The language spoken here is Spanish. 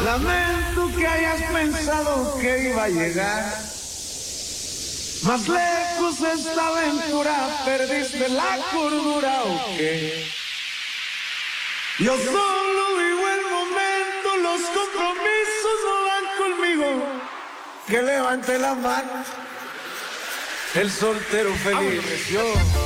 Lamento que hayas pensado que iba a llegar. Más lejos de esta aventura, perdiste la cordura, ¿o qué? Yo solo vivo el momento, los compromisos no van conmigo. Que levante la mano el soltero feliz.